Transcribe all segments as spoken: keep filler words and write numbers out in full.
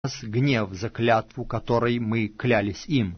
гнев за клятву, которой мы клялись им.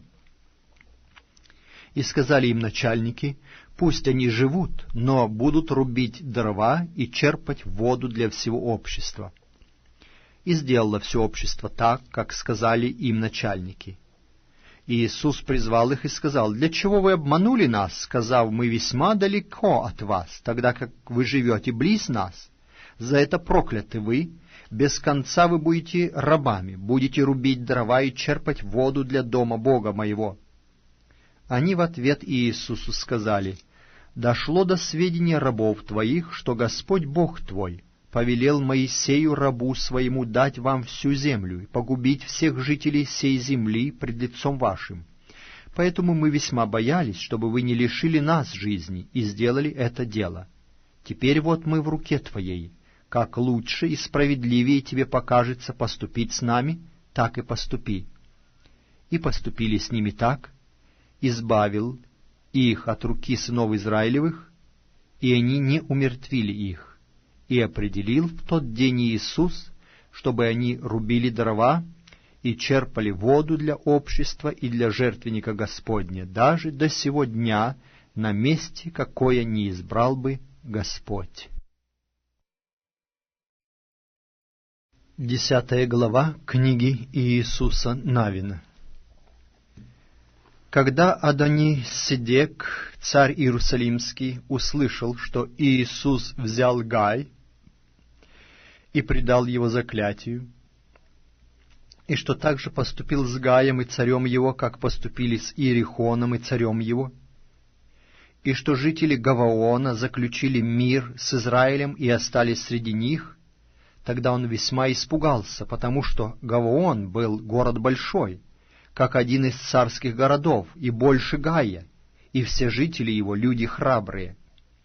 И сказали им начальники: пусть они живут, но будут рубить дрова и черпать воду для всего общества. И сделало все общество так, как сказали им начальники. И Иисус призвал их и сказал: для чего вы обманули нас, сказав: мы весьма далеко от вас, тогда как вы живете близ нас? За это прокляты вы, без конца вы будете рабами, будете рубить дрова и черпать воду для дома Бога моего. Они в ответ Иисусу сказали: дошло до сведения рабов твоих, что Господь Бог твой повелел Моисею рабу своему дать вам всю землю и погубить всех жителей сей земли пред лицом вашим. Поэтому мы весьма боялись, чтобы вы не лишили нас жизни, и сделали это дело. Теперь вот мы в руке твоей. Как лучше и справедливее тебе покажется поступить с нами, так и поступи. И поступили с ними так, избавил их от руки сынов Израилевых, и они не умертвили их. И определил в тот день Иисус, чтобы они рубили дрова и черпали воду для общества и для жертвенника Господня, даже до сего дня на месте, какое не избрал бы Господь. Десятая глава книги Иисуса Навина. Когда Адони-Седек, царь Иерусалимский, услышал, что Иисус взял Гай и предал его заклятию, и что также поступил с Гаем и царем его, как поступили с Иерихоном и царем его, и что жители Гаваона заключили мир с Израилем и остались среди них, тогда он весьма испугался, потому что Гаваон был город большой, как один из царских городов, и больше Гая, и все жители его люди храбрые.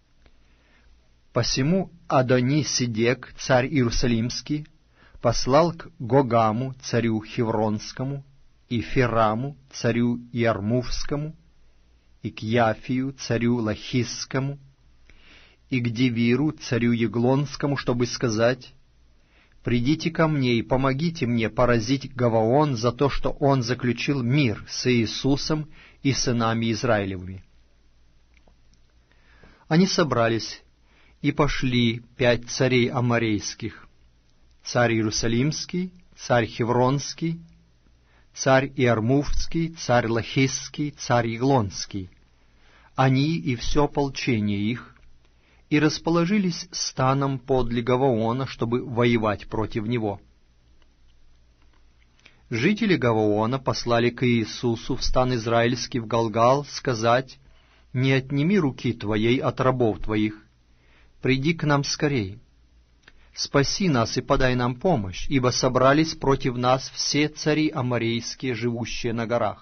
Посему Адони-Седек, царь Иерусалимский, послал к Гогаму, царю Хевронскому, и Фераму, царю Ярмувскому, и к Яфию, царю Лахисскому, и к Девиру, царю Еглонскому, чтобы сказать: «Придите ко мне и помогите мне поразить Гаваон за то, что он заключил мир с Иисусом и сынами Израилевыми». Они собрались, и пошли пять царей аморейских: царь Иерусалимский, царь Хевронский, царь Иармувский, царь Лахисский, царь Еглонский, они и все ополчение их, и расположились станом подле Гаваона, чтобы воевать против него. Жители Гаваона послали к Иисусу в стан израильский в Галгал сказать: «Не отними руки твоей от рабов твоих, приди к нам скорей, спаси нас и подай нам помощь, ибо собрались против нас все цари аморейские, живущие на горах».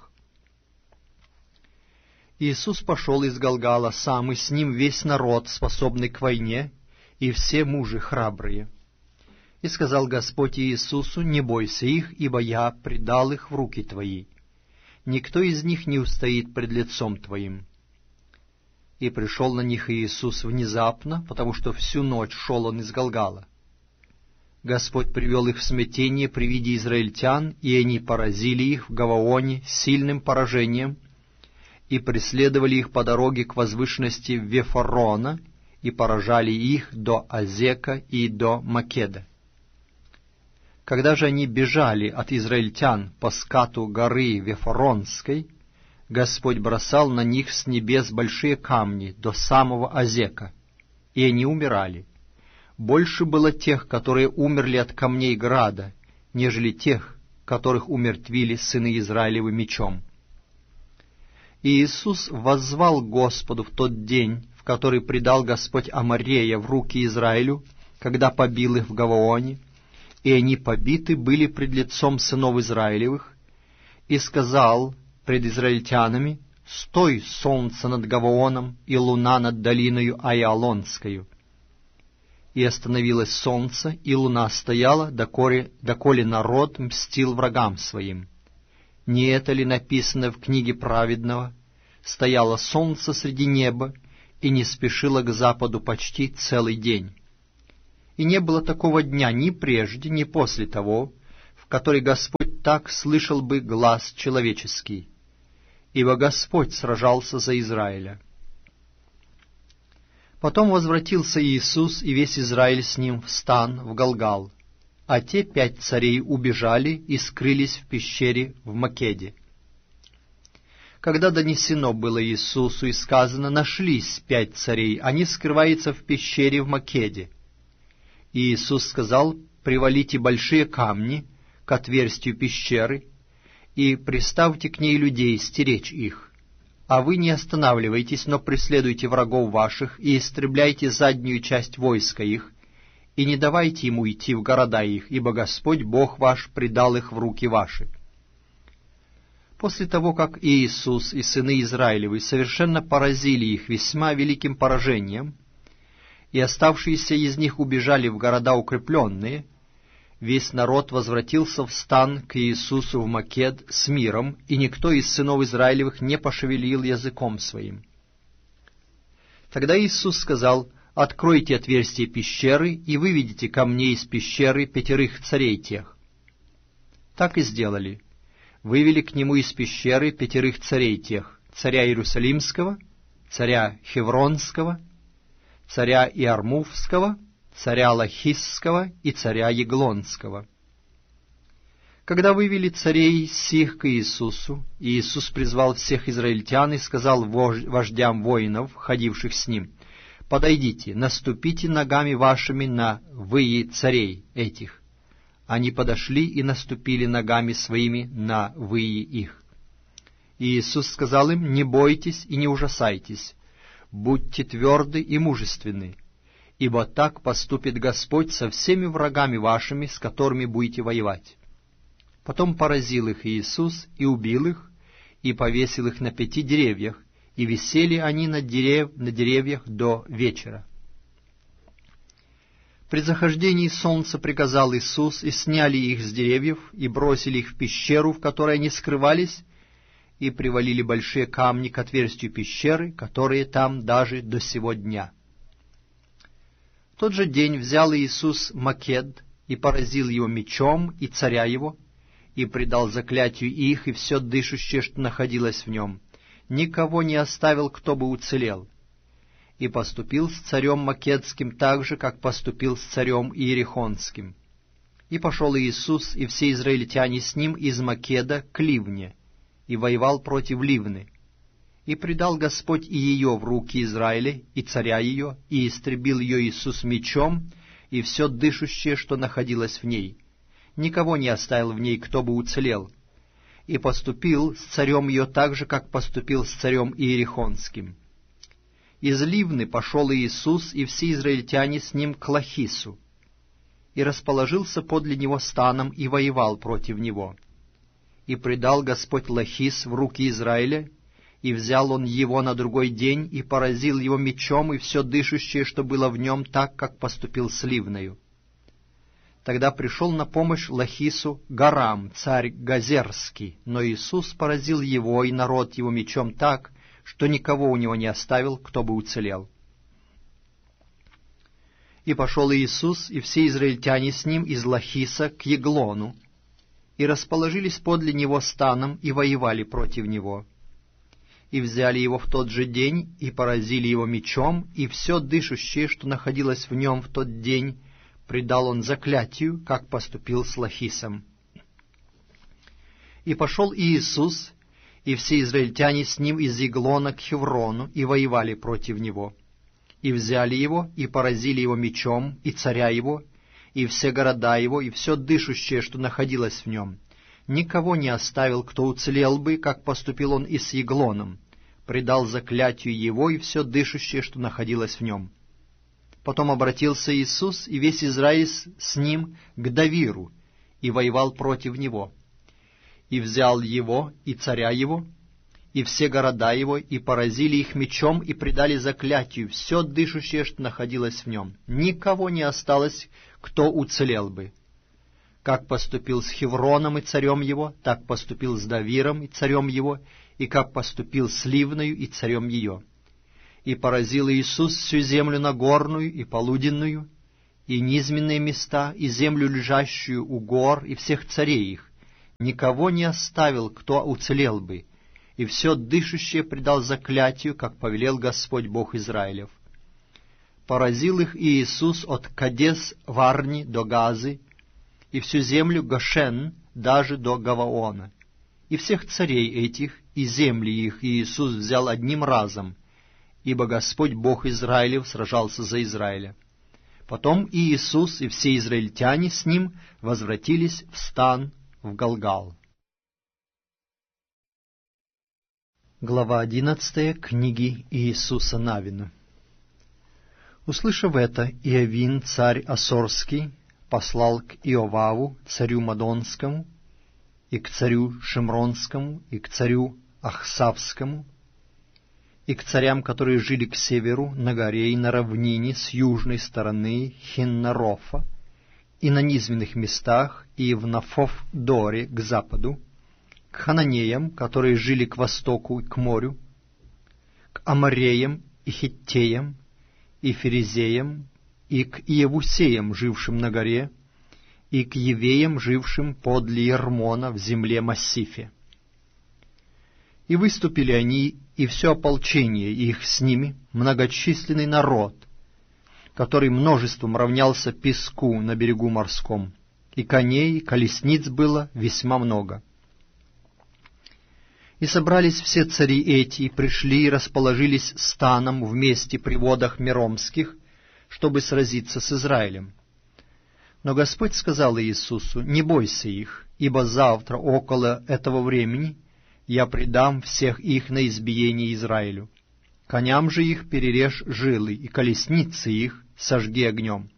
Иисус пошел из Галгала сам, и с ним весь народ, способный к войне, и все мужи храбрые. И сказал Господь Иисусу: «Не бойся их, ибо я предал их в руки твои. Никто из них не устоит пред лицом твоим». И пришел на них Иисус внезапно, потому что всю ночь шел он из Галгала. Господь привел их в смятение при виде израильтян, и они поразили их в Гаваоне сильным поражением, и преследовали их по дороге к возвышенности Вефорона, и поражали их до Азека и до Македа. Когда же они бежали от израильтян по скату горы Вефоронской, Господь бросал на них с небес большие камни до самого Азека, и они умирали. Больше было тех, которые умерли от камней града, нежели тех, которых умертвили сыны Израилевы мечом. И Иисус воззвал Господу в тот день, в который предал Господь Аморея в руки Израилю, когда побил их в Гаваоне, и они побиты были пред лицом сынов Израилевых, и сказал пред израильтянами: «Стой, солнце над Гаваоном и луна над долиною Аиалонскою». И остановилось солнце, и луна стояла, доколе, доколе народ мстил врагам своим. Не это ли написано в книге праведного: «Стояло солнце среди неба и не спешило к западу почти целый день»? И не было такого дня ни прежде, ни после того, в в которой Господь так слышал бы глас человеческий, ибо Господь сражался за Израиля. Потом возвратился Иисус и весь Израиль с ним в стан в Галгал, а те пять царей убежали и скрылись в пещере в Македе. Когда донесено было Иисусу и сказано: «Нашлись пять царей, они скрываются в пещере в Македе», и Иисус сказал: «Привалите большие камни к отверстию пещеры и приставьте к ней людей стеречь их. А вы не останавливайтесь, но преследуйте врагов ваших и истребляйте заднюю часть войска их, и не давайте ему идти в города их, ибо Господь Бог ваш предал их в руки ваши». После того, как Иисус и сыны Израилевы совершенно поразили их весьма великим поражением, и оставшиеся из них убежали в города укрепленные, весь народ возвратился в стан к Иисусу в Макед с миром, и никто из сынов Израилевых не пошевелил языком своим. Тогда Иисус сказал: «Откройте отверстие пещеры и выведите ко мне из пещеры пятерых царей тех». Так и сделали. Вывели к нему из пещеры пятерых царей тех: царя Иерусалимского, царя Хевронского, царя Иармувского, царя Лахисского и царя Еглонского. Когда вывели царей сих к Иисусу, Иисус призвал всех израильтян и сказал вождям воинов, ходивших с ним: «Подойдите, наступите ногами вашими на выи царей этих». Они подошли и наступили ногами своими на выи их. И Иисус сказал им: «Не бойтесь и не ужасайтесь, будьте тверды и мужественны, ибо так поступит Господь со всеми врагами вашими, с которыми будете воевать». Потом поразил их Иисус и убил их, и повесил их на пяти деревьях, и висели они на, дерев... на деревьях до вечера. При захождении солнца приказал Иисус, и сняли их с деревьев, и бросили их в пещеру, в которой они скрывались, и привалили большие камни к отверстию пещеры, которые там даже до сего дня. В тот же день взял Иисус Макед и поразил его мечом и царя его, и предал заклятию их и все дышащее, что находилось в нем. Никого не оставил, кто бы уцелел. И поступил с царем Македским так же, как поступил с царем Иерихонским. И пошел Иисус и все израильтяне с ним из Македа к Ливне, и воевал против Ливны. И предал Господь и ее в руки Израиля, и царя ее, и истребил ее Иисус мечом, и все дышащее, что находилось в ней. Никого не оставил в ней, кто бы уцелел. И поступил с царем ее так же, как поступил с царем Иерихонским. Из Ливны пошел Иисус и все израильтяне с ним к Лахису, и расположился подле него станом, и воевал против него. И предал Господь Лахис в руки Израиля, и взял он его на другой день, и поразил его мечом, и все дышащее, что было в нем, так, как поступил с Ливною. Тогда пришел на помощь Лахису Гарам, царь Газерский, но Иисус поразил его и народ его мечом так, что никого у него не оставил, кто бы уцелел. И пошел Иисус и все израильтяне с ним из Лахиса к Еглону, и расположились подле него станом, и воевали против него. И взяли его в тот же день, и поразили его мечом, и все дышащее, что находилось в нем в тот день, предал он заклятию, как поступил с Лахисом. И пошел Иисус, и все израильтяне с ним из Еглона к Хеврону, и воевали против него. И взяли его, и поразили его мечом, и царя его, и все города его, и все дышащее, что находилось в нем. Никого не оставил, кто уцелел бы, как поступил он и с Еглоном, предал заклятию его, и все дышащее, что находилось в нем. Потом обратился Иисус и весь Израиль с ним к Давиру, и воевал против него. И взял его, и царя его, и все города его, и поразили их мечом, и предали заклятию все дышащее, что находилось в нем. Никого не осталось, кто уцелел бы. Как поступил с Хевроном и царем его, так поступил с Давиром и царем его, и как поступил с Ливною и царем ее. И поразил Иисус всю землю Нагорную и Полуденную, и низменные места, и землю, лежащую у гор, и всех царей их. Никого не оставил, кто уцелел бы, и все дышащее предал заклятию, как повелел Господь Бог Израилев. Поразил их Иисус от Кадес Варни до Газы, и всю землю Гошен даже до Гаваона. И всех царей этих, и земли их Иисус взял одним разом, ибо Господь Бог Израилев сражался за Израиля. Потом Иисус и все израильтяне с ним возвратились в стан в Галгал. Глава одиннадцатая книги Иисуса Навина. Услышав это, Иовин, царь Ассорский, послал к Иоваву, царю Мадонскому, и к царю Шимронскому, и к царю Ахсавскому, и к царям, которые жили к северу, на горе и на равнине с южной стороны Хиннарофа, и на низменных местах, и в Нафов-Доре к западу, к хананеям, которые жили к востоку и к морю, к амореям и хиттеям, и ферезеям, и к иевусеям, жившим на горе, и к евеям, жившим подле Ермона в земле Массифе. И выступили они, и все ополчение их с ними, многочисленный народ, который множеством равнялся песку на берегу морском, и коней, и колесниц было весьма много. И собрались все цари эти, и пришли и расположились станом вместе при водах Меромских, чтобы сразиться с Израилем. Но Господь сказал Иисусу: «Не бойся их, ибо завтра около этого времени я предам всех их на избиение Израилю. Коням же их перережь жилы, и колесницы их сожги огнем».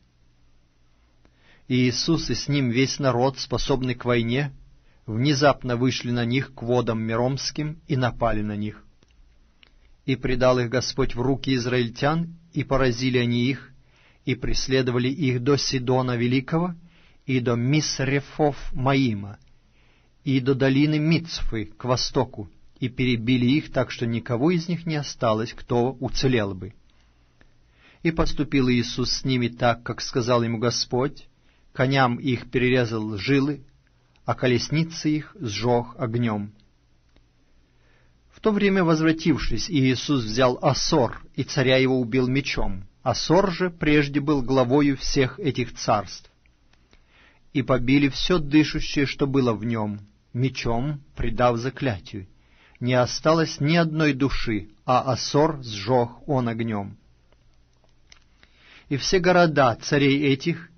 И Иисус и с ним весь народ, способный к войне, внезапно вышли на них к водам Меромским и напали на них. И предал их Господь в руки израильтян, и поразили они их, и преследовали их до Сидона Великого, и до Мисрефов Маима, и до долины Мицфы к востоку, и перебили их так, что никого из них не осталось, кто уцелел бы. И поступил Иисус с ними так, как сказал ему Господь: коням их перерезал жилы, а колесницы их сжег огнем. В то время, возвратившись, Иисус взял Ассор, и царя его убил мечом. Ассор же прежде был главою всех этих царств. И побили все дышащее, что было в нем, мечом, предав заклятию. Не осталось ни одной души, а Ассор сжег он огнем. И все города царей этих,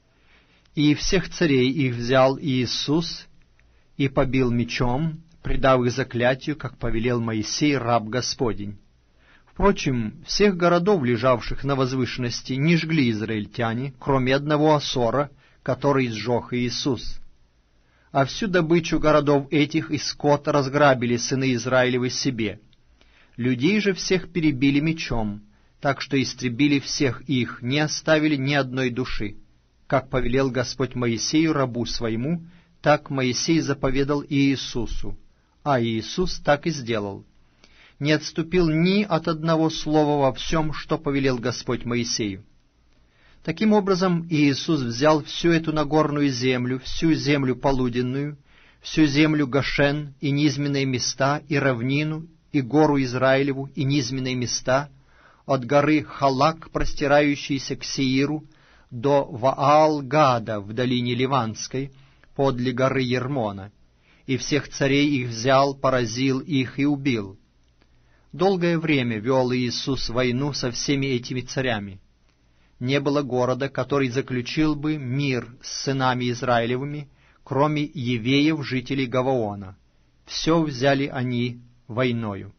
и всех царей их взял Иисус и побил мечом, предав их заклятию, как повелел Моисей, раб Господень. Впрочем, всех городов, лежавших на возвышенности, не жгли израильтяне, кроме одного Ассора, который сжег Иисус. А всю добычу городов этих и скот разграбили сыны Израилевы себе. Людей же всех перебили мечом, так что истребили всех их, не оставили ни одной души. Как повелел Господь Моисею, рабу своему, так Моисей заповедал и Иисусу, а Иисус так и сделал. Не отступил ни от одного слова во всем, что повелел Господь Моисею. Таким образом, Иисус взял всю эту нагорную землю, всю землю полуденную, всю землю Гошен и низменные места, и равнину, и гору Израилеву, и низменные места, от горы Халак, простирающейся к Сеиру, до Ваал-Гада в долине Ливанской, подле горы Ермона, и всех царей их взял, поразил их и убил. Долгое время вел Иисус войну со всеми этими царями. Не было города, который заключил бы мир с сынами Израилевыми, кроме евеев, жителей Гаваона. Все взяли они войною.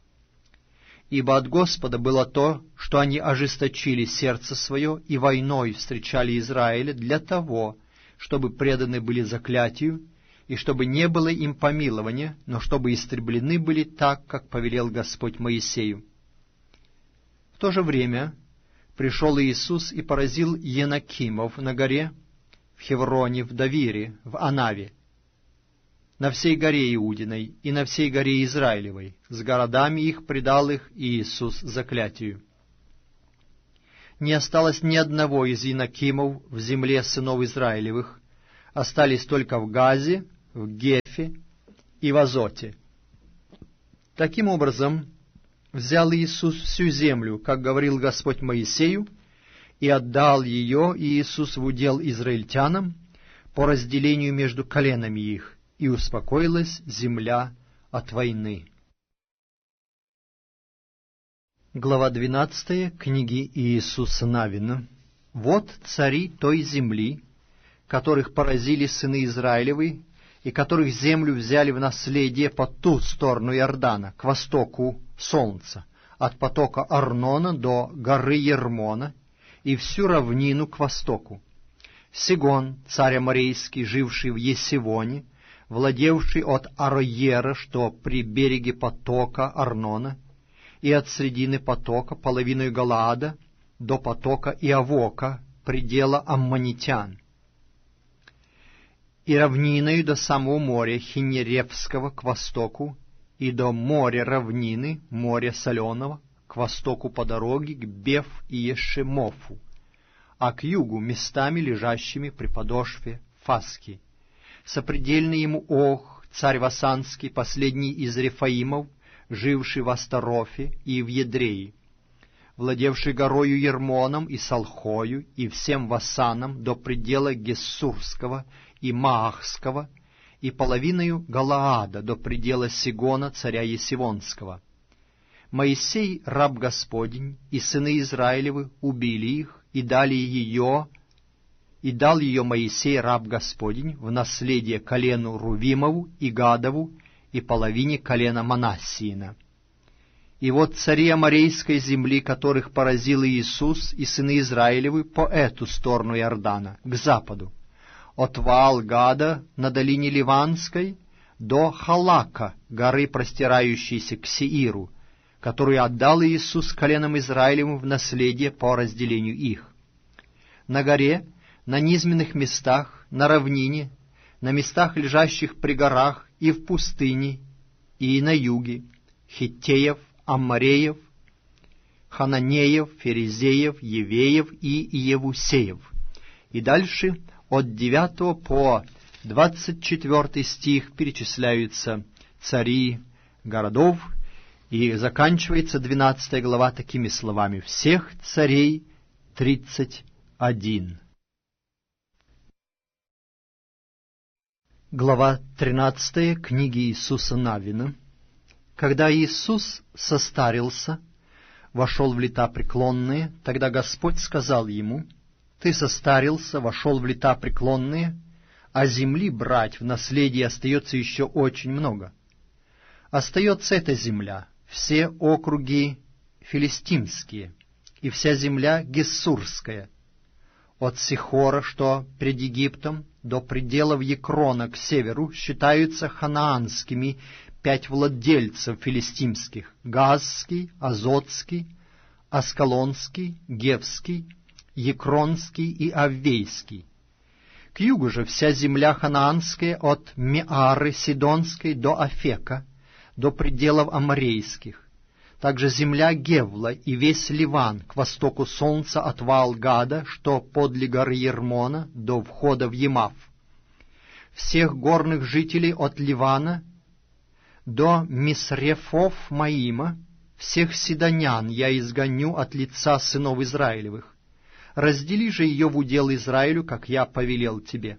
Ибо от Господа было то, что они ожесточили сердце свое и войной встречали Израиля для того, чтобы преданы были заклятию, и чтобы не было им помилования, но чтобы истреблены были так, как повелел Господь Моисею. В то же время пришел Иисус и поразил Енакимов на горе, в Хевроне, в Давире, в Анаве, на всей горе Иудиной и на всей горе Израилевой, с городами их предал их Иисус заклятию. не осталось ни одного из инокимов в земле сынов Израилевых, остались только в Газе, в Гефе и в Азоте. Таким образом, взял Иисус всю землю, как говорил Господь Моисею, и отдал ее Иисус в удел израильтянам по разделению между коленами их, и успокоилась земля от войны. Глава двенадцатая книги Иисуса Навина. Вот цари той земли, которых поразили сыны Израилевы, и которых землю взяли в наследие по ту сторону Иордана, к востоку солнца, от потока Арнона до горы Ермона, и всю равнину к востоку. Сигон, царь аморейский, живший в Есивоне, владевший от Ароера, что при береге потока Арнона, и от средины потока, половиной Галаада, до потока Иавока, предела аммонитян, и равниною до самого моря Хинеревского к востоку, и до моря равнины, моря соленого, к востоку по дороге к Беф и Ешемофу, а к югу местами, лежащими при подошве Фаски. Сопредельный ему Ох, царь Васанский, последний из Рефаимов, живший в Астарофе и в Едрее, владевший горою Ермоном и Салхою и всем Васаном до предела Гессурского и Маахского, и половиною Галаада до предела Сигона, царя Есивонского. Моисей, раб Господень, и сыны Израилевы убили их, и дали ее, и дал ее Моисей, раб Господень, в наследие колену Рувимову и Гадову, и половине колена Манассиина. И вот цари аморейской земли, которых поразил Иисус и сыны Израилевы по эту сторону Иордана, к западу, от Ваал-Гада на долине Ливанской до Халака, горы, простирающейся к Сеиру, которую отдал Иисус коленам Израилевым в наследие по разделению их. На горе, на низменных местах, на равнине, на местах, лежащих при горах, и в пустыне, и на юге, Хиттеев, Аммореев, Хананеев, Ферезеев, Евеев и Иевусеев. И дальше от девятого по двадцать четвертый стих перечисляются цари городов, и заканчивается двенадцатая глава такими словами: «Всех царей тридцать один». Глава тринадцатая книги Иисуса Навина. Когда Иисус состарился, вошел в лета преклонные, тогда Господь сказал ему: «Ты состарился, вошел в лета преклонные, а земли брать в наследие остается еще очень много. Остается эта земля, все округи филистимские, и вся земля гессурская, от Сихора, что пред Египтом, до пределов Екрона к северу, считаются ханаанскими пять владельцев филистимских: Газский, Азотский, Аскалонский, Гевский, Екронский и Аввейский. К югу же вся земля ханаанская от Меары Сидонской до Афека, до пределов аморейских, также земля Гевла и весь Ливан к востоку солнца от Ваал-Гада, что подле горы Ермона, до входа в Емав. Всех горных жителей от Ливана до Мисрефов Маима, всех сидонян я изгоню от лица сынов Израилевых. Раздели же ее в удел Израилю, как я повелел тебе.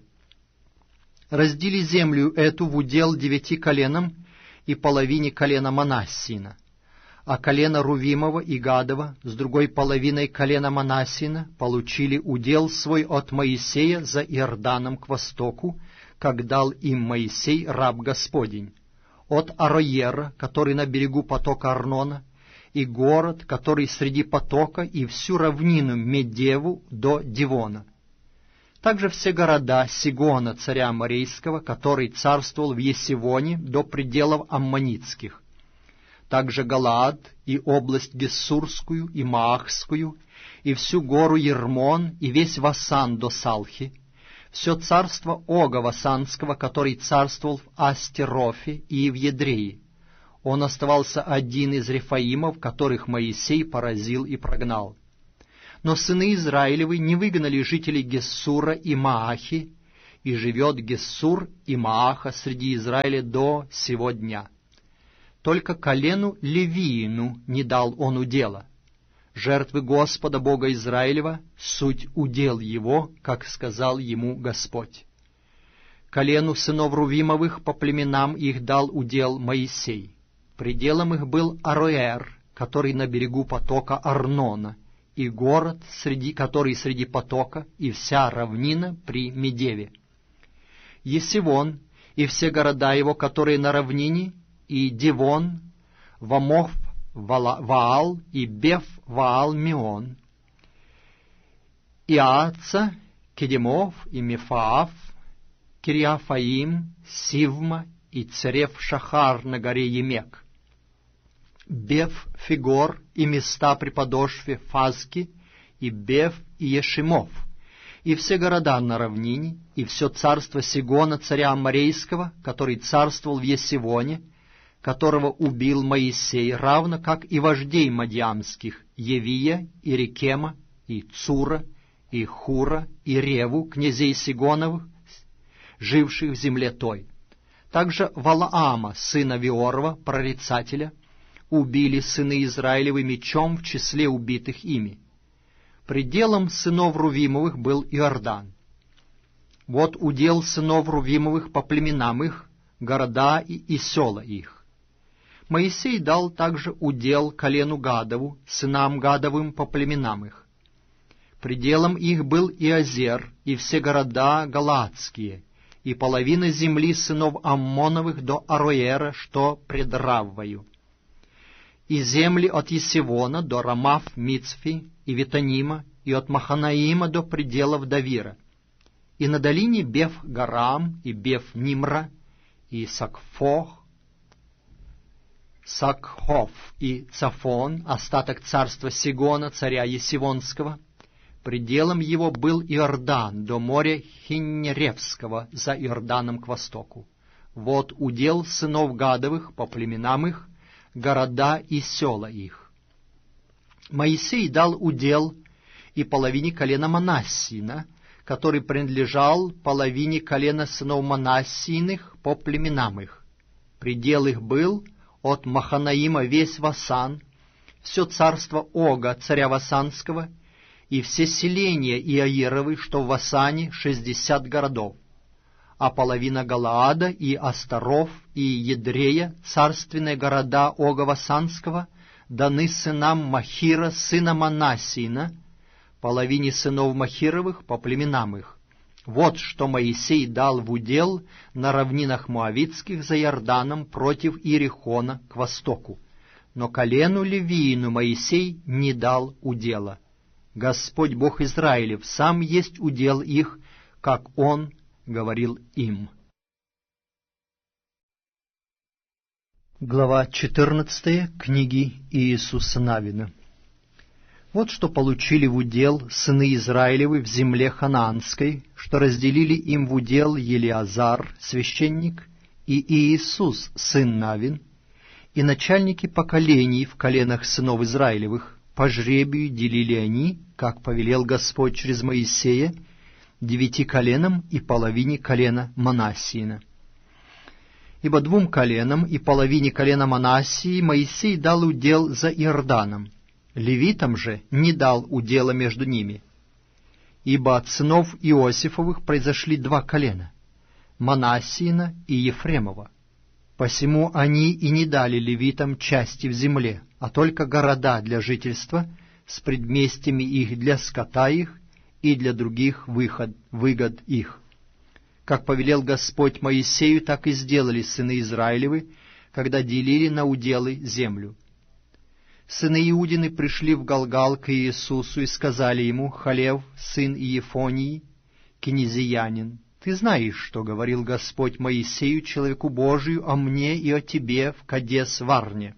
Раздели землю эту в удел девяти коленам и половине колена Манассина, а колено Рувимова и Гадова с другой половиной колена Манассина получили удел свой от Моисея за Иорданом к востоку, как дал им Моисей, раб Господень, от Ароера, который на берегу потока Арнона, и город, который среди потока, и всю равнину Медеву до Дивона. Также все города Сигона, царя Аморейского, который царствовал в Есивоне, до пределов Аммонитских. Также Галаад и область Гессурскую и Маахскую, и всю гору Ермон, и весь Васан до Салхи, все царство Ога Васанского, который царствовал в Астерофе и в Едрее. Он оставался один из Рефаимов, которых Моисей поразил и прогнал. Но сыны Израилевы не выгнали жителей Гессура и Маахи, и живет Гессур и Мааха среди Израиля до сего дня. Только колену Левиину не дал он удела. Жертвы Господа Бога Израилева — суть удел его, как сказал ему Господь. Колену сынов Рувимовых по племенам их дал удел Моисей. Пределом их был Ароэр, который на берегу потока Арнона, и город, среди, который среди потока, и вся равнина при Медеве. Есивон и все города его, которые на равнине, и Дивон, Вамов, Ваал и Беф Ваал Меон, и Ааца, Кедемов и Мефаав, Кириафаим, Сивма и Церев Шахар на горе Емек, Беф Фигор и места при подошве Фазки, и Беф и Ешимов, и все города на равнине, и все царство Сигона, царя Аморейского, который царствовал в Есивоне, которого убил Моисей, равно как и вождей мадьямских, Евия и Рекема, и Цура, и Хура, и Реву, князей Сигоновых, живших в земле той. Также Валаама, сына Виорова, прорицателя, убили сыны Израилевы мечом в числе убитых ими. Пределом сынов Рувимовых был Иордан. Вот удел сынов Рувимовых по племенам их, города и, и села их. Моисей дал также удел колену Гадову, сынам Гадовым по племенам их. Пределом их был Иозер и все города галаадские, и половина земли сынов Аммоновых до Ароера, что пред Раввою, и земли от Есивона до Рамаф Мицфи и Витанима, и от Маханаима до пределов Давира, и на долине Беф-Гарам и Беф-Нимра, и Сакфох, Сакхов и Цафон, остаток царства Сигона, царя Есивонского. Пределом его был Иордан до моря Хиннеревского за Иорданом к востоку. Вот удел сынов Гадовых по племенам их, города и села их. Моисей дал удел и половине колена Манассина, который принадлежал половине колена сынов Манассиных по племенам их. Предел их был от Маханаима весь Васан, все царство Ога, царя Васанского, и все селения Иаировы, что в Васане, шестьдесят городов, а половина Галаада и Астаров и Едрея, царственные города Ога Васанского, даны сынам Махира, сына Манассина, половине сынов Махировых по племенам их. Вот что Моисей дал в удел на равнинах Моавитских за Иорданом против Иерихона к востоку. Но колену Левиину Моисей не дал удела. Господь Бог Израилев сам есть удел их, как Он говорил им. Глава четырнадцатая книги Иисуса Навина. Вот что получили в удел сыны Израилевы в земле ханаанской, что разделили им в удел Елиазар, священник, и Иисус, сын Навин, и начальники поколений в коленах сынов Израилевых. По жребию делили они, как повелел Господь через Моисея, девяти коленам и половине колена Манассиина. Ибо двум коленам и половине колена Манассии Моисей дал удел за Иорданом, левитам же не дал удела между ними. Ибо от сынов Иосифовых произошли два колена — Манассиина и Ефремова. Посему они и не дали левитам части в земле, а только города для жительства с предместьями их для скота их и для других выход, выгод их. Как повелел Господь Моисею, так и сделали сыны Израилевы, когда делили на уделы землю. Сыны Иудины пришли в Галгал к Иисусу и сказали ему: «Халев, сын Иефонии, кенезиянин, ты знаешь, что говорил Господь Моисею, человеку Божию, о мне и о тебе в Кадес-Варне.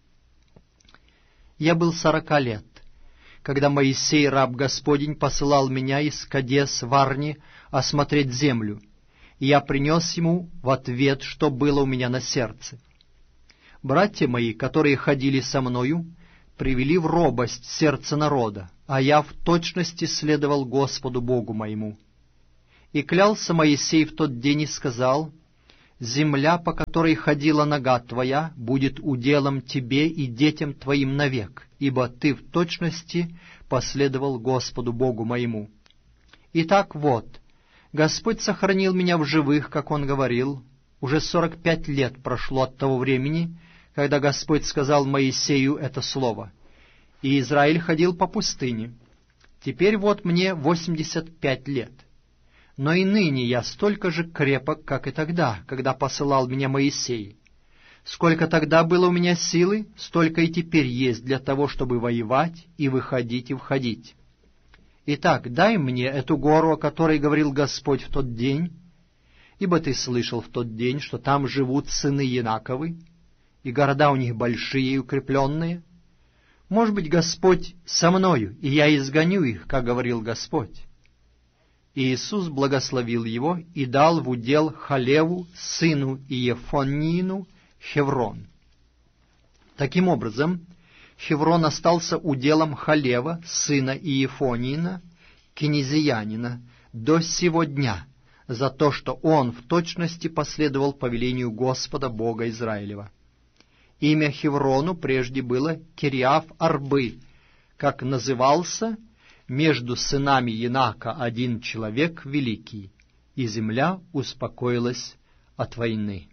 Я был сорока лет, когда Моисей, раб Господень, посылал меня из Кадес-Варни осмотреть землю, и я принес ему в ответ, что было у меня на сердце. Братья мои, которые ходили со мною, привели в робость сердце народа, а я в точности следовал Господу Богу моему. И клялся Моисей в тот день и сказал: земля, по которой ходила нога твоя, будет уделом тебе и детям твоим навек, ибо ты в точности последовал Господу Богу моему. Итак, вот, Господь сохранил меня в живых, как Он говорил. Уже сорок пять лет прошло от того времени, когда Господь сказал Моисею это слово, и Израиль ходил по пустыне. Теперь вот мне восемьдесят пять лет. Но и ныне я столько же крепок, как и тогда, когда посылал меня Моисей. Сколько тогда было у меня силы, столько и теперь есть для того, чтобы воевать и выходить и входить. Итак, дай мне эту гору, о которой говорил Господь в тот день, ибо ты слышал в тот день, что там живут сыны Янаковы, и города у них большие и укрепленные. Может быть, Господь со мною, и я изгоню их, как говорил Господь. И Иисус благословил его и дал в удел Халеву, сыну Иефонину, Хеврон. Таким образом, Хеврон остался уделом Халева, сына Иефонина, кенезиянина, до сего дня, за то, что он в точности последовал повелению Господа Бога Израилева. Имя Хеврону прежде было Кириаф-Арбы, как назывался между сынами Янака один человек великий, и земля успокоилась от войны.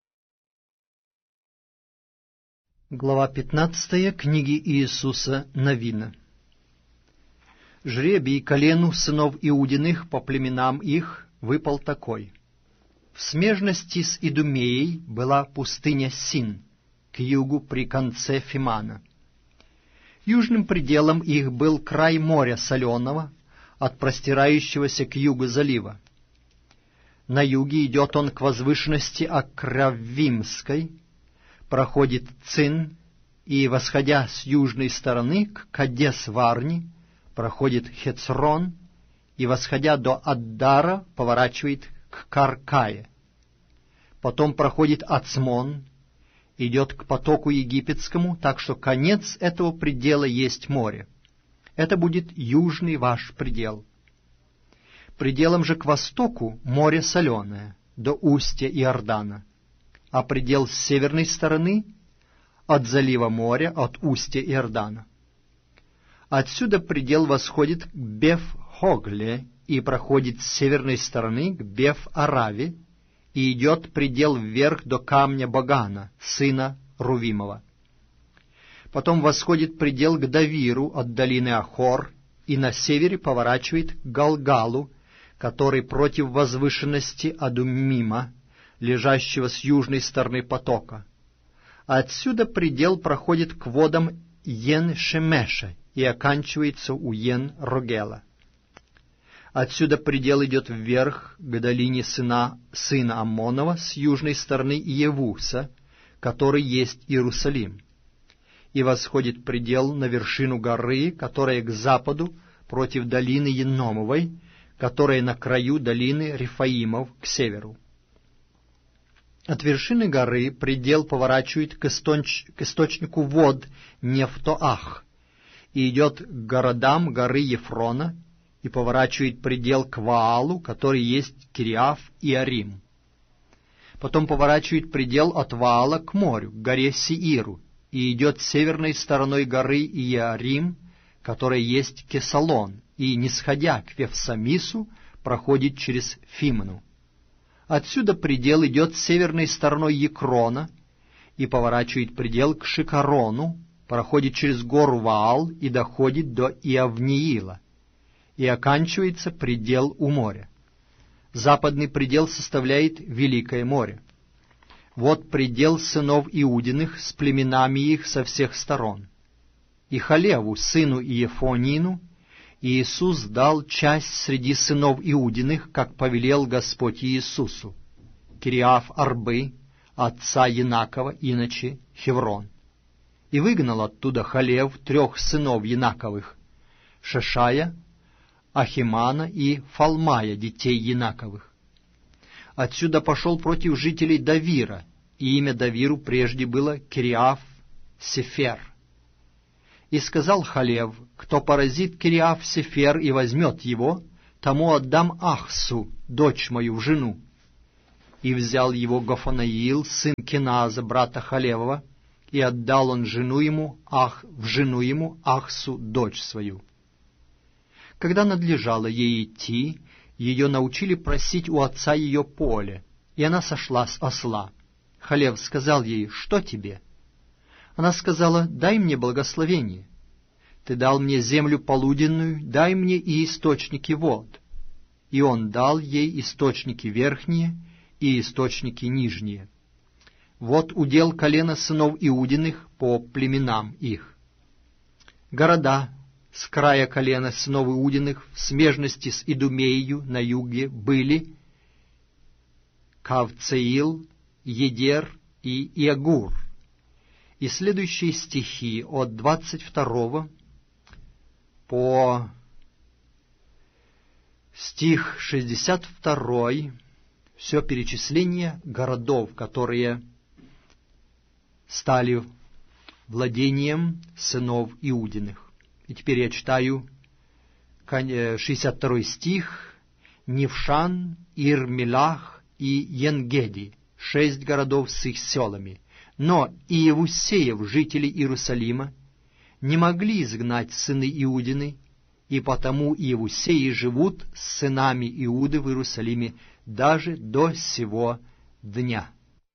Глава пятнадцатая книги Иисуса Навина. Жребий колену сынов Иудиных по племенам их выпал такой. В смежности с Идумеей была пустыня Син, к югу при конце Фимана. Южным пределом их был край моря соленого, от простирающегося к югу залива. На юге идет он к возвышенности Акравимской, проходит Цин, и, восходя с южной стороны к Кадес-Варни, проходит Хецрон, и, восходя до Аддара, поворачивает к Каркае. Потом проходит Ацмон, идет к потоку египетскому, так что конец этого предела есть море. Это будет южный ваш предел. Пределом же к востоку море соленое, до устья Иордана, а предел с северной стороны — от залива моря, от устья Иордана. Отсюда предел восходит к Беф-Хогле и проходит с северной стороны к Беф-Араве, и идет предел вверх до камня Багана, сына Рувимова. Потом восходит предел к Давиру от долины Ахор, и на севере поворачивает к Галгалу, который против возвышенности Адуммима, лежащего с южной стороны потока. Отсюда предел проходит к водам Йен-Шемеша и оканчивается у Йен-Рогела. Отсюда предел идет вверх к долине сына, сына Аммонова с южной стороны Иевуса, который есть Иерусалим, и восходит предел на вершину горы, которая к западу против долины Еномовой, которая на краю долины Рефаимов к северу. От вершины горы предел поворачивает к, источ... к источнику вод Нефтоах и идет к городам горы Ефрона, и поворачивает предел к Ваалу, который есть Кириаф и Арим. Потом поворачивает предел от Ваала к морю, к горе Сииру, и идет северной стороной горы Иарим, которая есть Кесалон, и, нисходя к Вевсамису, проходит через Фимну. Отсюда предел идет северной стороной Екрона, и поворачивает предел к Шикарону, проходит через гору Ваал и доходит до Иавниила, и оканчивается предел у моря. Западный предел составляет Великое море. Вот предел сынов Иудиных с племенами их со всех сторон. И Халеву, сыну Иефонину, Иисус дал часть среди сынов Иудиных, как повелел Господь Иисусу, Кириаф-Арбы, отца Янакова, иначе Хеврон. И выгнал оттуда Халев трех сынов Янаковых, Шешая, Ахимана и Фалмая, детей Янаковых. Отсюда пошел против жителей Давира, и имя Давиру прежде было Кириаф-Сефер. И сказал Халев: кто поразит Кириаф-Сефер и возьмет его, тому отдам Ахсу, дочь мою, в жену. И взял его Гофанаил, сын Киназа, брата Халевова, и отдал он жену ему, ах, в жену ему Ахсу, дочь свою. Когда надлежало ей идти, ее научили просить у отца ее поле, и она сошла с осла. Халев сказал ей: что тебе? Она сказала: дай мне благословение. Ты дал мне землю полуденную, дай мне и источники вод. И он дал ей источники верхние и источники нижние. Вот удел колена сынов Иудиных по племенам их. Города с края колена сынов Иудиных в смежности с Идумею на юге были Кавцеил, Едер и Иагур. И следующие стихи от двадцать второго по стих шестьдесят второй, все перечисление городов, которые стали владением сынов Иудиных. И теперь я читаю шестьдесят второй стих. Нившан, Ир-Мелах и Енгеди, шесть городов с их селами. Но Иевусеев, жители Иерусалима, не могли изгнать сыны Иудины, и потому Иевусеи живут с сынами Иуды в Иерусалиме даже до сего дня.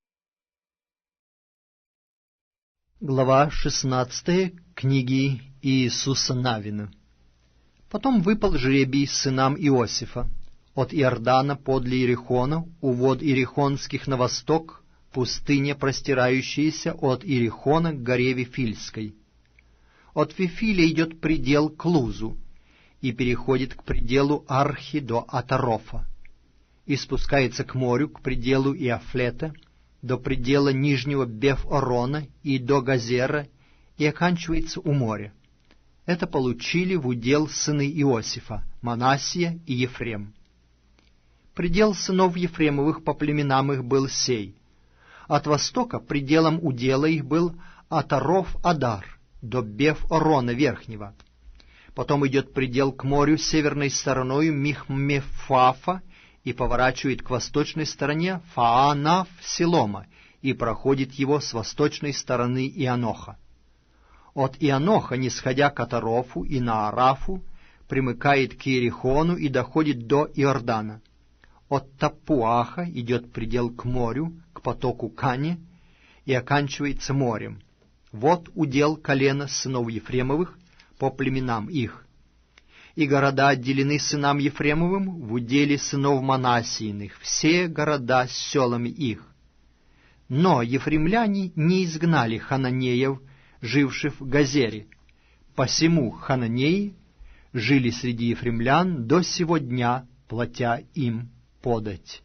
Глава шестнадцатая книги Иисуса Навина. Потом выпал жребий сынам Иосифа от Иордана подле Иерихона, у вод Иерихонских на восток, пустыня, простирающаяся от Иерихона к горе Вифильской. От Вифиля идет предел к Лузу и переходит к пределу Архи до Атарофа, и спускается к морю, к пределу Иафлета, до предела нижнего Беф-Орона и до Газера, и оканчивается у моря. Это получили в удел сыны Иосифа, Манассия и Ефрем. Предел сынов Ефремовых по племенам их был сей. От востока пределом удела их был Атаров-Адар, до Беф-Орона верхнего. Потом идет предел к морю северной стороною Михмефафа и поворачивает к восточной стороне Фаанав-Силома и проходит его с восточной стороны Ианоха. От Ианоха, нисходя к Атарофу и Наарафу, примыкает к Иерихону и доходит до Иордана. От Тапуаха идет предел к морю, к потоку Кане, и оканчивается морем. Вот удел колена сынов Ефремовых по племенам их. И города отделены сынам Ефремовым в уделе сынов Манассииных, все города с селами их. Но ефремляне не изгнали хананеев, живших в Газере. Посему хананеи жили среди ефремлян до сего дня, платя им подать.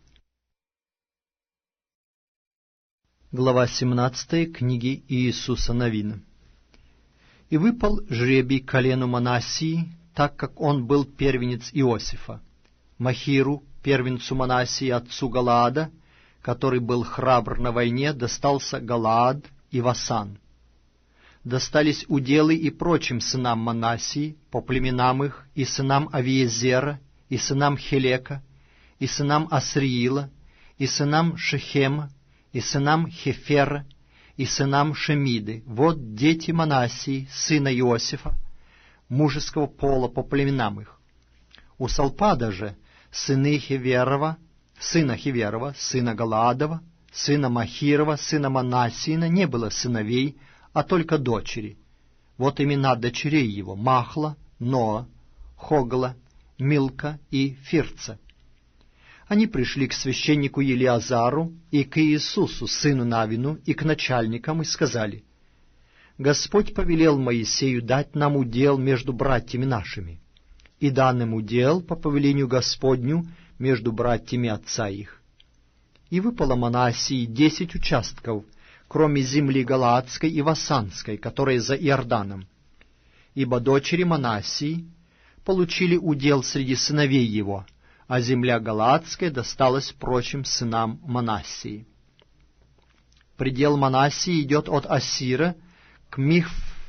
Глава семнадцатая книги Иисуса Навина. И выпал жребий колену Манассии, так как он был первенец Иосифа, Махиру, первенцу Манассии, отцу Галаада, который был храбр на войне, достался Галаад и Васан. Достались уделы и прочим сынам Манассии, по племенам их, и сынам Авиезера, и сынам Хелека, и сынам Асриила, и сынам Шехема, и сынам Хефера, и сынам Шемиды. Вот дети Манассии, сына Иосифа, мужеского пола по племенам их. У Салпада же сыны Хеверова, сына Хеверова, сына Галаадова, сына Махирова, сына Манассиина не было сыновей, а только дочери. Вот имена дочерей его: Махла, Ноа, Хогла, Милка и Фирца. Они пришли к священнику Елиазару и к Иисусу, сыну Навину, и к начальникам, и сказали: Господь повелел Моисею дать нам удел между братьями нашими, и дан им удел по повелению Господню между братьями отца их. И выпало Манассии десять участков, кроме земли Галаадской и Васанской, которые за Иорданом, ибо дочери Манассии получили удел среди сыновей его, а земля Галаадская досталась прочим сынам Манассии. Предел Манассии идет от Ассира к Мих...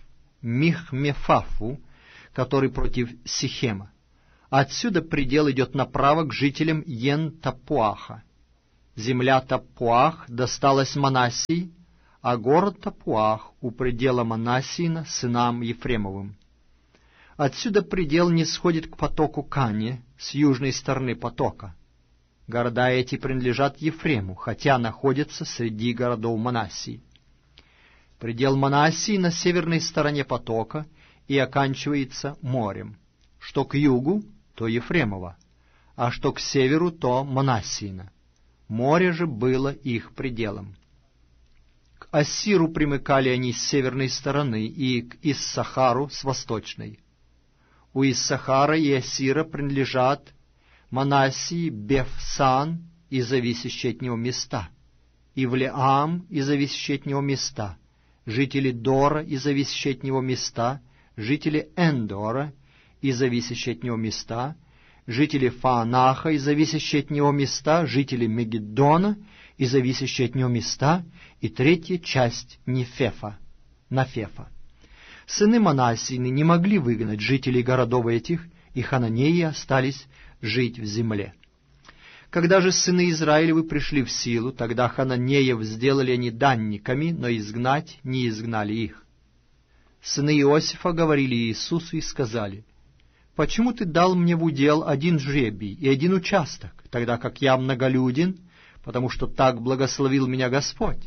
Михмефафу, который против Сихема. Отсюда предел идет направо к жителям Йен-Тапуаха. Земля Тапуах досталась Манассии, а город Тапуах у предела Манассиина сынам Ефремовым. Отсюда предел не сходит к потоку Кане с южной стороны потока. Города эти принадлежат Ефрему, хотя находятся среди городов Манассии. Предел Манассии на северной стороне потока и оканчивается морем. Что к югу, то Ефремово, а что к северу, то Манассиина. Море же было их пределом. К Ассиру примыкали они с северной стороны и к Иссахару с восточной. У Иссахара и Ассира принадлежат Манассии, Бефсан и зависящие от него места, Ивлеам и зависящие от него места, жители Дора и зависящие от него места, жители Эндора и зависящие от него места, жители Фаанаха и зависящие от него места, жители Мегиддона и зависящие от него места, и третья часть Нефефа, Нафефа. Сыны Манассины не могли выгнать жителей городов этих, и хананеи остались жить в земле. Когда же сыны Израилевы пришли в силу, тогда хананеев сделали они данниками, но изгнать не изгнали их. Сыны Иосифа говорили Иисусу и сказали: «Почему ты дал мне в удел один жребий и один участок, тогда как я многолюден, потому что так благословил меня Господь?»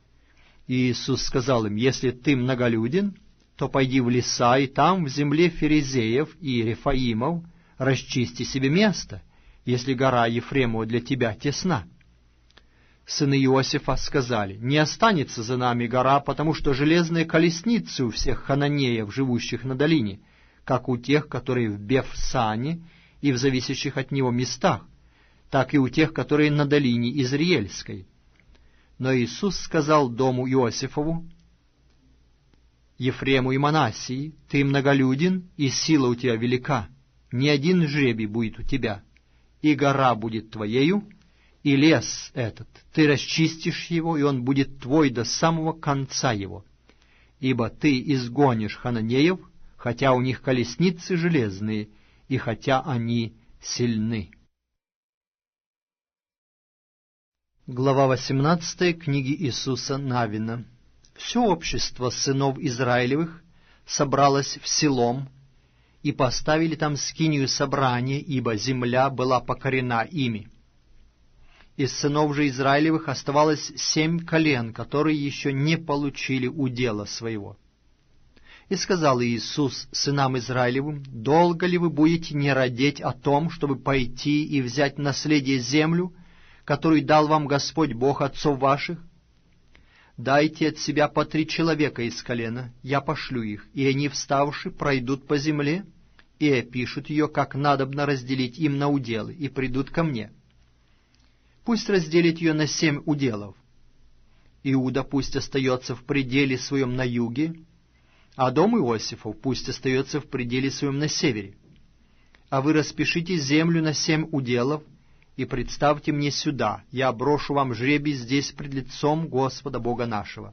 И Иисус сказал им: «Если ты многолюден, то пойди в леса, и там, в земле Ферезеев и Рефаимов, расчисти себе место, если гора Ефремова для тебя тесна». Сыны Иосифа сказали: «Не останется за нами гора, потому что железные колесницы у всех хананеев, живущих на долине, как у тех, которые в Бефсане и в зависящих от него местах, так и у тех, которые на долине Изриэльской». Но Иисус сказал дому Иосифову, Ефрему и Манассии: «Ты многолюден, и сила у тебя велика, ни один жребий будет у тебя, и гора будет твоею, и лес этот, ты расчистишь его, и он будет твой до самого конца его, ибо ты изгонишь хананеев, хотя у них колесницы железные, и хотя они сильны». Глава восемнадцатая книги Иисуса Навина. Все общество сынов Израилевых собралось в Силом, и поставили там скинию собрания, ибо земля была покорена ими. Из сынов же Израилевых оставалось семь колен, которые еще не получили удела своего. И сказал Иисус сынам Израилевым: «Долго ли вы будете не радеть о том, чтобы пойти и взять наследие землю, которую дал вам Господь Бог отцов ваших? Дайте от себя по три человека из колена, я пошлю их, и они, вставши, пройдут по земле и опишут ее, как надобно разделить им на уделы, и придут ко мне. Пусть разделит ее на семь уделов. Иуда пусть остается в пределе своем на юге, а дом Иосифов пусть остается в пределе своем на севере. А вы распишите землю на семь уделов, и представьте мне сюда, я брошу вам жребий здесь пред лицом Господа Бога нашего.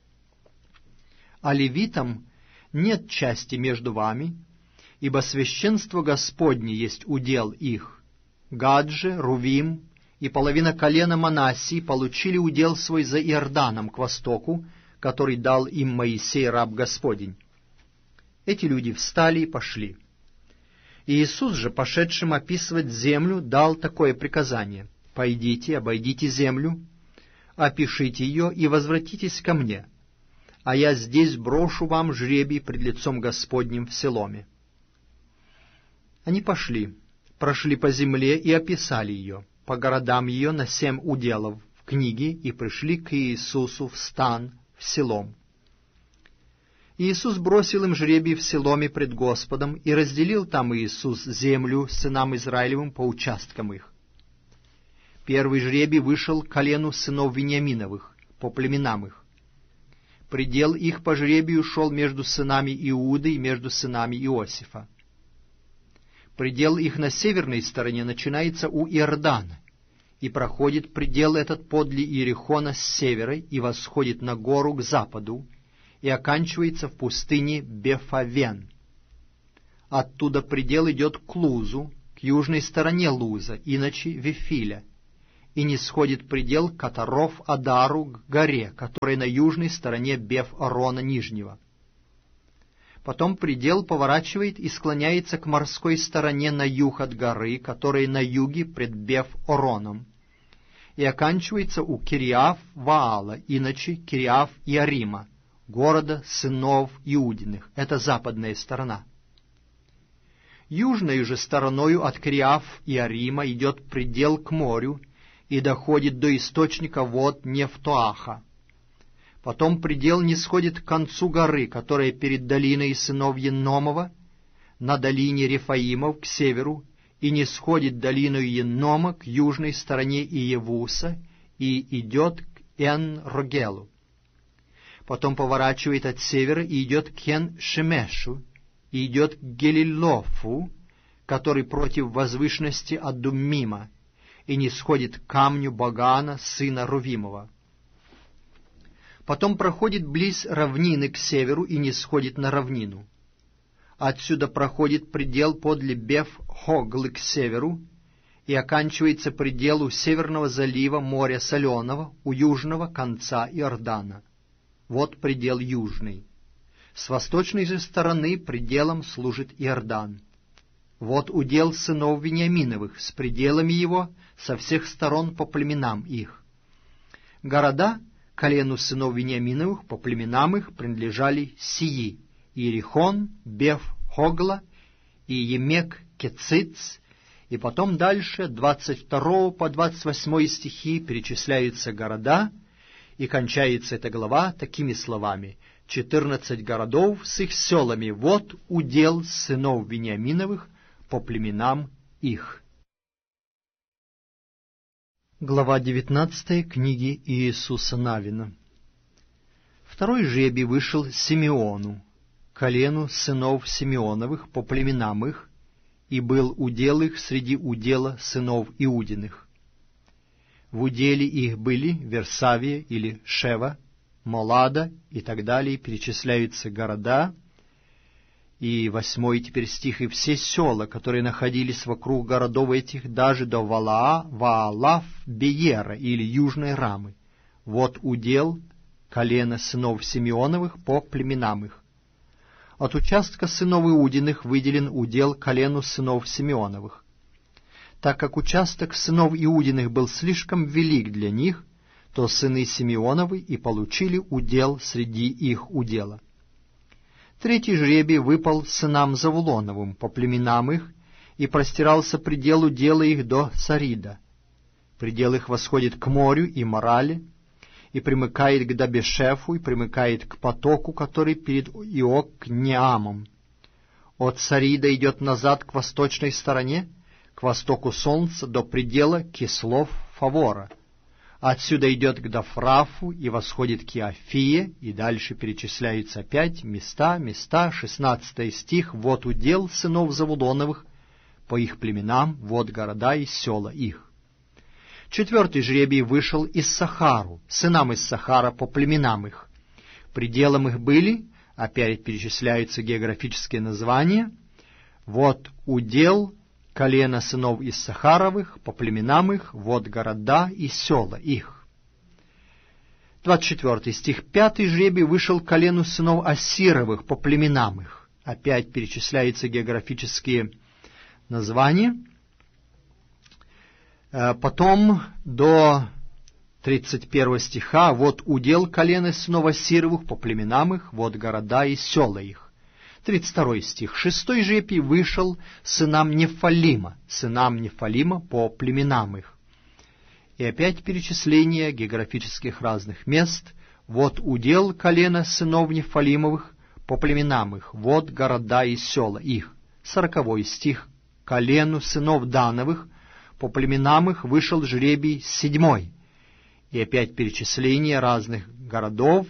А левитам нет части между вами, ибо священство Господне есть удел их. Гад же, Рувим и половина колена Манассии получили удел свой за Иорданом к востоку, который дал им Моисей, раб Господень». Эти люди встали и пошли. И Иисус же, пошедшим описывать землю, дал такое приказание: «Пойдите, обойдите землю, опишите ее и возвратитесь ко мне, а я здесь брошу вам жребий пред лицом Господним в Силоме». Они пошли, прошли по земле и описали ее, по городам ее на семь уделов в книге, и пришли к Иисусу в стан в Силом. Иисус бросил им жребий в Силоме пред Господом, и разделил там Иисус землю сынам Израилевым по участкам их. Первый жребий вышел к колену сынов Вениаминовых, по племенам их. Предел их по жребию шел между сынами Иуды и между сынами Иосифа. Предел их на северной стороне начинается у Иордана, и проходит предел этот подле Иерихона с севера и восходит на гору к западу, и оканчивается в пустыне Бефавен. Оттуда предел идет к Лузу, к южной стороне Луза, иначе Вифиля, и не сходит предел к Атаров-Адару, к горе, которая на южной стороне Беф-Орона Нижнего. Потом предел поворачивает и склоняется к морской стороне на юг от горы, которая на юге пред Беф-Ороном, и оканчивается у Кириаф-Ваала, иначе Кириаф-Иарима, города сынов Иудиных. Это западная сторона. Южной же стороною от Кириаф-Иарима идет предел к морю и доходит до источника вод Нефтоаха. Потом предел не сходит к концу горы, которая перед долиной сынов Енномова, на долине Рефаимов к северу, и не сходит долину Еннома к южной стороне Иевуса, и идет к Эн-Рогелу. Потом поворачивает от севера и идет к Ен-Шемешу, и идет к Гелилофу, который против возвышенности Адуммима, и не сходит к камню Багана, сына Рувимова. Потом проходит близ равнины к северу и не сходит на равнину. Отсюда проходит предел подле Беф-Хоглы к северу, и оканчивается предел у северного залива моря Соленого, у южного конца Иордана. Вот предел южный. С восточной же стороны пределом служит Иордан. Вот удел сынов Вениаминовых, с пределами его со всех сторон по племенам их. Города колену сынов Вениаминовых по племенам их принадлежали сии: Иерихон, Беф-Хогла и Емек-Кециц, и потом дальше, двадцать второго по двадцать восьмой стихи, перечисляются города, и кончается эта глава такими словами: четырнадцать городов с их селами, вот удел сынов Вениаминовых по племенам их. Глава девятнадцатая книги Иисуса Навина. Второй жребий вышел Симеону, колену сынов Симеоновых по племенам их, и был удел их среди удела сынов Иудиных. В уделе их были Версавия или Шева, Молада и так далее, перечисляются города, и восьмой теперь стих, и все села, которые находились вокруг городов этих, даже до Валаа, Ваалав, Беера или Южной Рамы. Вот удел колена сынов Симеоновых по племенам их. От участка сынов Иудиных выделен удел колену сынов Симеоновых. Так как участок сынов Иудиных был слишком велик для них, то сыны Симеоновы и получили удел среди их удела. Третий жребий выпал сынам Завулоновым по племенам их, и простирался предел удела их до Сарида. Предел их восходит к морю и Морале, и примыкает к Дабешефу, и примыкает к потоку, который перед Иок-Неамом. От Сарида идет назад к восточной стороне, к востоку солнца, до предела Кислов-Фавора. Отсюда идет к Дафрафу и восходит к Иофие, и дальше перечисляются опять места, места, шестнадцатый стих, вот удел сынов Завулоновых по их племенам, вот города и села их. Четвертый жребий вышел из Сахару, сынам из Сахара по племенам их. Пределом их были, опять перечисляются географические названия, вот удел колена сынов Иссахаровых по племенам их, вот города и села их. двадцать четвертый стих. Пятый жребий вышел колену сынов Ассировых по племенам их. Опять перечисляются географические названия. Потом до тридцать первого стиха, вот удел колена сынов Ассировых по племенам их, вот города и села их. тридцать второй стих. Шестой жребий вышел сынам Нефалима, сынам Нефалима по племенам их. И опять перечисление географических разных мест. Вот удел колена сынов Нефалимовых по племенам их, вот города и села их. Сороковой стих. Колену сынов Дановых по племенам их вышел жребий седьмой. И опять перечисление разных городов.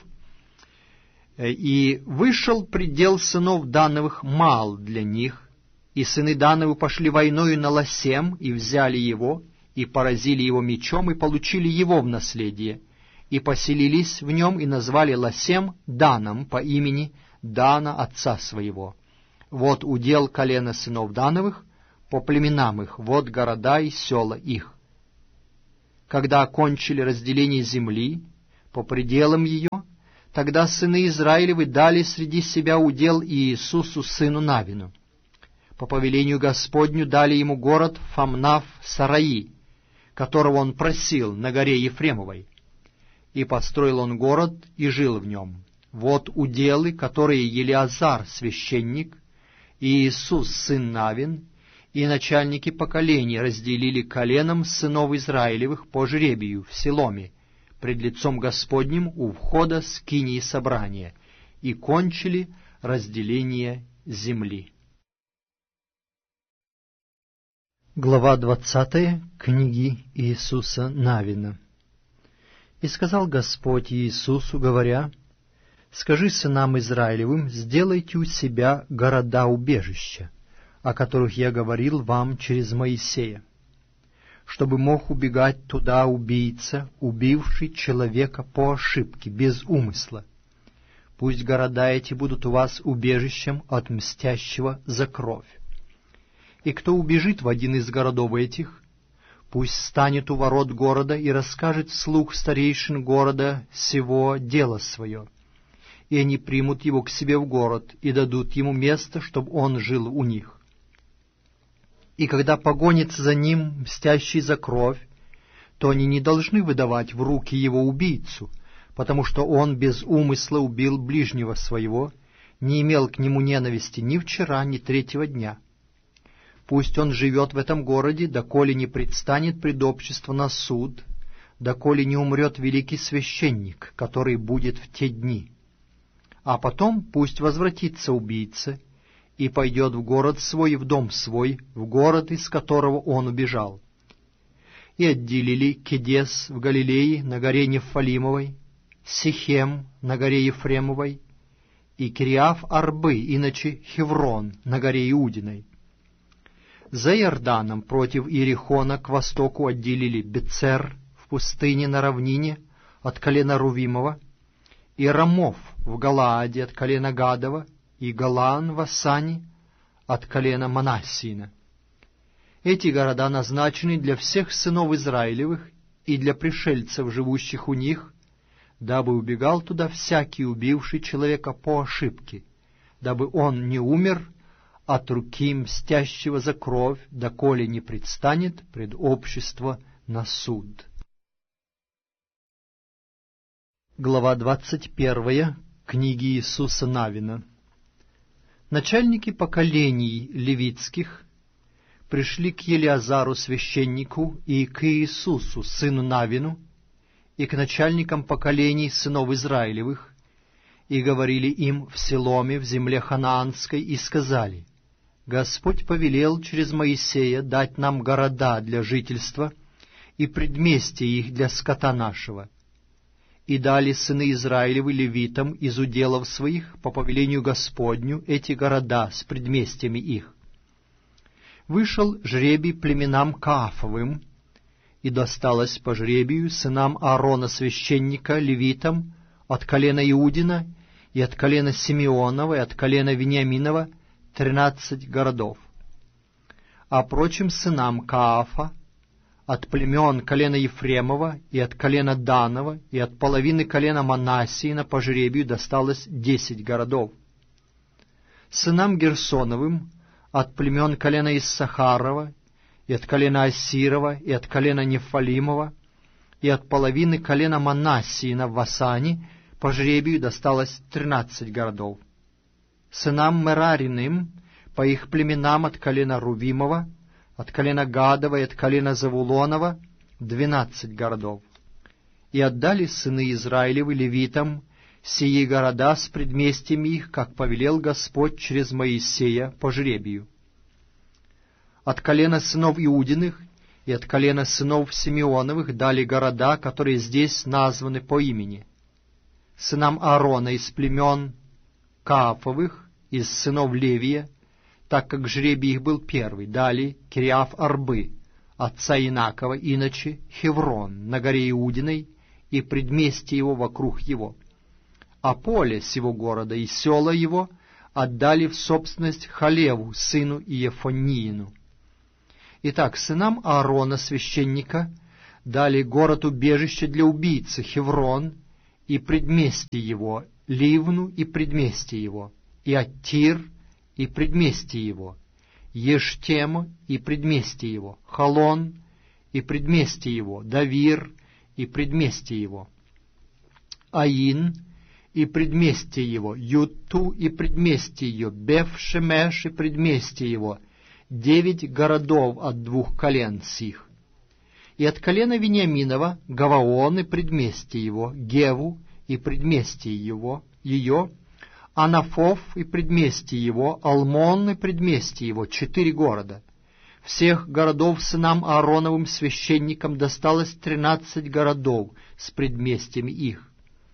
И вышел предел сынов Дановых мал для них, и сыны Дановы пошли войною на Лосем, и взяли его, и поразили его мечом, и получили его в наследие. и поселились в нем, и назвали Лосем Даном по имени Дана отца своего. Вот удел колена сынов Дановых по племенам их, вот города и села их. Когда окончили разделение земли по пределам ее, тогда сыны Израилевы дали среди себя удел Иисусу сыну Навину. По повелению Господню дали ему город Фамнав-Сараи, которого он просил на горе Ефремовой. И построил он город и жил в нем. Вот уделы, которые Елиазар, священник, и Иисус, сын Навин, и начальники поколений разделили коленом сынов Израилевых по жребию в Силоме, пред лицом Господним у входа скинии собрания, и кончили разделение земли. Глава двадцатая книги Иисуса Навина. И сказал Господь Иисусу, говоря: «Скажи сынам Израилевым, сделайте у себя города-убежища, о которых я говорил вам через Моисея, чтобы мог убегать туда убийца, убивший человека по ошибке, без умысла. Пусть города эти будут у вас убежищем от мстящего за кровь. И кто убежит в один из городов этих, пусть станет у ворот города и расскажет вслух старейшин города сего дело свое, и они примут его к себе в город и дадут ему место, чтобы он жил у них. И когда погонится за ним мстящий за кровь, то они не должны выдавать в руки его убийцу, потому что он без умысла убил ближнего своего, не имел к нему ненависти ни вчера, ни третьего дня. Пусть он живет в этом городе, доколе не предстанет пред общество на суд, доколе не умрет великий священник, который будет в те дни. А потом пусть возвратится убийца и пойдет в город свой и в дом свой, в город, из которого он убежал. И отделили Кедес в Галилее на горе Нефалимовой, Сихем на горе Ефремовой и Кириаф-Арбы, иначе Хеврон на горе Иудиной. За Иорданом против Иерихона к востоку отделили Бецер в пустыне на равнине от колена Рувимова, и Рамов в Галааде от колена Гадова, и Галаан в Асане от колена Манассина. Эти города назначены для всех сынов Израилевых и для пришельцев, живущих у них, дабы убегал туда всякий, убивший человека по ошибке, дабы он не умер от руки мстящего за кровь, доколе не предстанет пред общество на суд». Глава двадцать первая книги Иисуса Навина. Начальники поколений левитских пришли к Елиазару священнику и к Иисусу сыну Навину и к начальникам поколений сынов Израилевых, и говорили им в Силоме в земле ханаанской, и сказали: «Господь повелел через Моисея дать нам города для жительства и предместья их для скота нашего. И дали сыны Израилевы левитам из уделов своих по повелению Господню эти города с предместьями их. Вышел жребий племенам Каафовым, и досталось по жребию сынам Аарона священника левитам от колена Иудина и от колена Симеонова и от колена Вениаминова тринадцать городов. А прочим сынам Каафа от племен колена Ефремова и от колена Данова и от половины колена Манассиина по жребию досталось десять городов. Сынам Герсоновым от племен колена Иссахарова и от колена Ассирова и от колена Нефалимова и от половины колена Манассиина в Асане по жребию досталось тринадцать городов. Сынам Мерариным по их племенам от колена Рувимова, от колена Гадова и от колена Завулонова двенадцать городов. И отдали сыны Израилевы левитам сии города с предместьями их, как повелел Господь через Моисея по жребию. От колена сынов Иудиных и от колена сынов Симеоновых дали города, которые здесь названы по имени. Сынам Аарона из племен Каафовых, из сынов Левия, так как жребий их был первый, дали Кириаф-Арбы, отца Инакова, иначе Хеврон, на горе Иудиной, и предместье его вокруг его. А поле сего города и села его отдали в собственность Халеву, сыну Иефониину. Итак, сынам Аарона, священника, дали город-убежище для убийцы Хеврон и предместье его, Ливну и предместье его, и Аттир и предместье его, Ештему и предместье его, Халон и предместье его, Давир и предместье его, Аин и предместье его, Юту и предместье ее, Беф-Шемеш и предместье его, девять городов от двух колен сих. И от колена Вениаминова Гаваон и предместье его, Геву и предместье его, ее, Анафов и предместье его, Алмон и предместье его, четыре города. Всех городов сынам Аароновым священникам досталось тринадцать городов с предместьями их.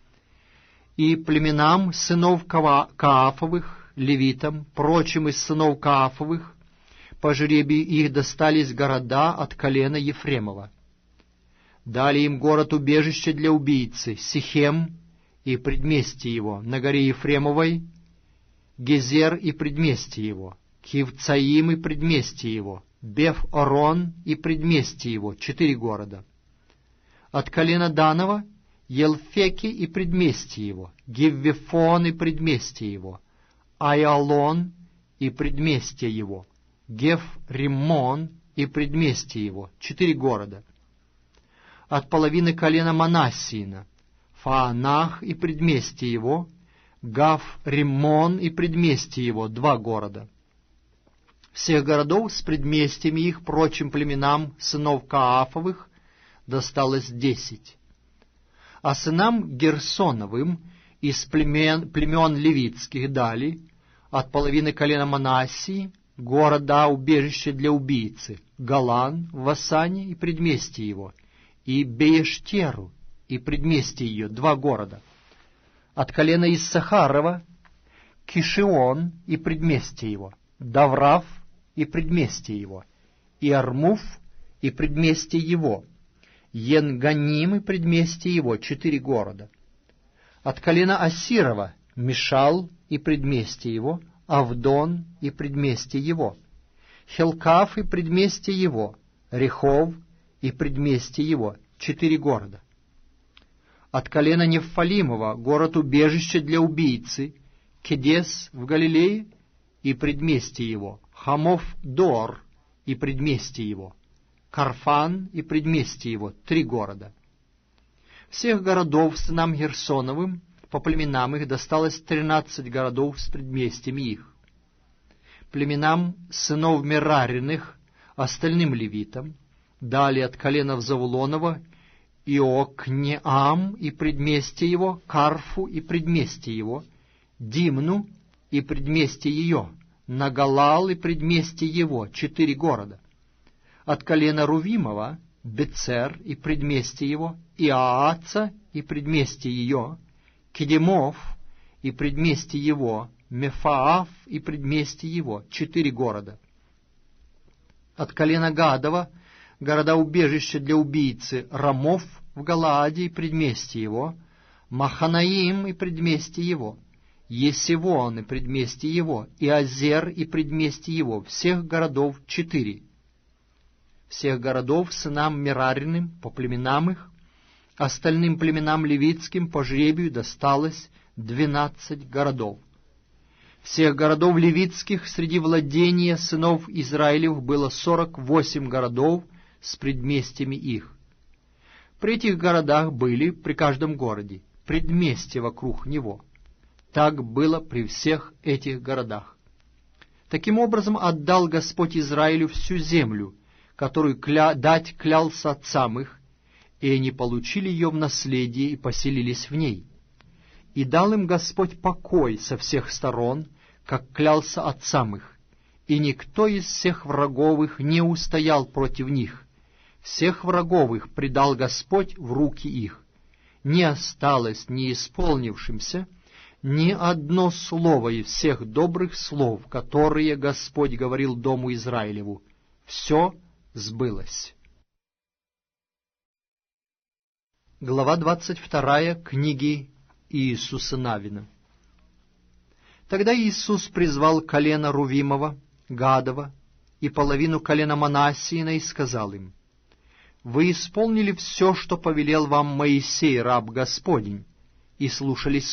И племенам сынов Каафовых, левитам, прочим из сынов Каафовых, по жребию их достались города от колена Ефремова. Дали им город-убежище для убийцы, Сихем и предместье его, на горе Ефремовой, Гезер и предместье его, Кивцаим и предместье его, Беф-Орон и предместье его, четыре города. От колена Данова Елфеки и предместье его, Гиввефон и предместье его, Айалон и предместье его, Геф-Риммон и предместье его, четыре города. От половины колена Манассиина Фаанах и предместье его, Гав-Риммон и предместье его, два города. Всех городов с предместьями их прочим племенам сынов Каафовых досталось десять. А сынам Герсоновым из племен, племен левитских дали от половины колена Манассии города убежище для убийцы, Галан в Васане и предместье его, и Беештеру и предместье ее, два города. От колена Иссахарова Кишион и предместье его, Даврав и предместье его, и Армуф и предместье его, Енганим и предместье его, четыре города. От колена Асирова Мишал и предместье его, Авдон и предместье его, Хелкав и предместье его, Рехов и предместье его, четыре города. От колена Нефалимова город-убежище для убийцы, Кедес в Галилее и предместье его, Хамов-Дор и предместье его, Карфан и предместье его, три города. Всех городов сынам Герсоновым по племенам их досталось тринадцать городов с предместьями их. Племенам сынов Мерариных, остальным левитам, дали от коленов Завулонова Иокнеам и предместье его, Карфу и предместье его, Димну и предместье ее, Нагалал и предместье его, четыре города. От колена Рувимова Бецер и предместье его, Иааца и предместье ее, Кедемов и предместье его, Мефаав и предместье его, четыре города. От колена Гадова города-убежища для убийцы, Рамов в Галааде и предместье его, Маханаим и предместье его, Есивон и предместье его, и Азер и предместье его, всех городов четыре. Всех городов сынам Мерариным по племенам их, остальным племенам левитским по жребию досталось двенадцать городов. Всех городов левитских среди владения сынов Израилев было сорок восемь городов с предместьями их. При этих городах были при каждом городе предместья вокруг него. Так было при всех этих городах. Таким образом отдал Господь Израилю всю землю, которую кля... дать клялся отцам их, и они получили ее в наследие и поселились в ней. И дал им Господь покой со всех сторон, как клялся отцам их, и никто из всех врагов их не устоял против них. Всех врагов их предал Господь в руки их. Не осталось не исполнившимся ни одно слово из всех добрых слов, которые Господь говорил дому Израилеву. Все сбылось. Глава двадцать вторая книги Иисуса Навина. Тогда Иисус призвал колено Рувимова, Гадова и половину колена Манассиина и сказал им: «Вы исполнили все, что повелел вам Моисей, раб Господень, и слушались